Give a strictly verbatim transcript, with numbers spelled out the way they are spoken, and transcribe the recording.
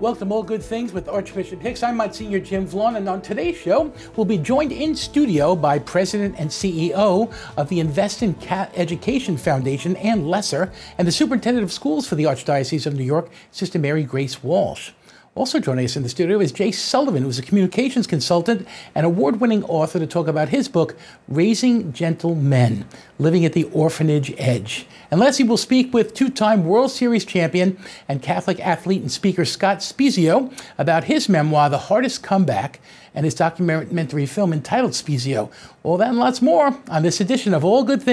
Welcome to All Good Things with Archbishop Hicks. I'm Monsignor Jim Vaughn, and on today's show, we'll be joined in studio by President and C E O of the Invest in Cat Education Foundation, Ann Lesser, and the Superintendent of Schools for the Archdiocese of New York, Sister Mary Grace Walsh. Also joining us in the studio is Jay Sullivan, who's a communications consultant and award-winning author, to talk about his book, Raising Gentle Men, Living at the Orphanage Edge. And lastly, we'll speak with two-time World Series champion and Catholic athlete and speaker Scott Spiezio about his memoir, The Hardest Comeback, and his documentary film entitled Spiezio. All that and lots more on this edition of All Good Things.